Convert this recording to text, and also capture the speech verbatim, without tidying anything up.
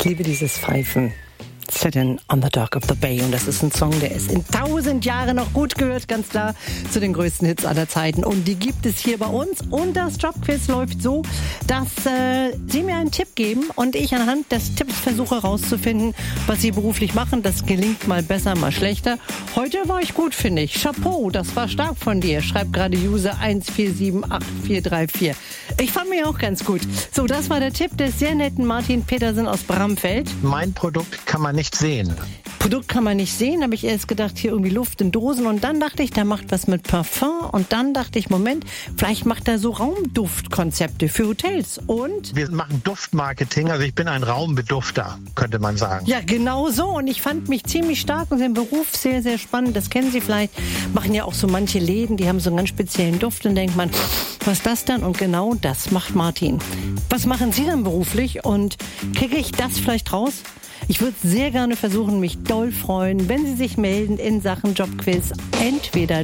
liebe dieses Pfeifen. Sitting on the Dock of the Bay. Und das ist ein Song, der ist in tausend Jahren noch gut gehört, ganz klar, zu den größten Hits aller Zeiten. Und die gibt es hier bei uns. Und das Jobquiz läuft so, dass äh, Sie mir einen Tipp geben und ich anhand des Tipps versuche herauszufinden, was Sie beruflich machen. Das gelingt mal besser, mal schlechter. Heute war ich gut, finde ich. Chapeau, das war stark von dir. Schreibt gerade User eins vier sieben acht vier drei vier. Ich fand mich auch ganz gut. So, das war der Tipp des sehr netten Martin Petersen aus Bramfeld. Mein Produkt kann man nicht sehen. Produkt kann man nicht sehen, habe ich erst gedacht, hier irgendwie Luft in Dosen und dann dachte ich, der macht was mit Parfum und dann dachte ich, Moment, vielleicht macht er so Raumduftkonzepte für Hotels und... Wir machen Duftmarketing, also ich bin ein Raumbedufter, könnte man sagen. Ja, genau so und ich fand mich ziemlich stark und den Beruf sehr, sehr spannend, das kennen Sie vielleicht, machen ja auch so manche Läden, die haben so einen ganz speziellen Duft und denkt man, was ist das dann? Und genau das macht Martin. Was machen Sie dann beruflich und kriege ich das vielleicht raus? Ich würde sehr gerne versuchen, mich doll freuen, wenn Sie sich melden in Sachen Jobquiz. Entweder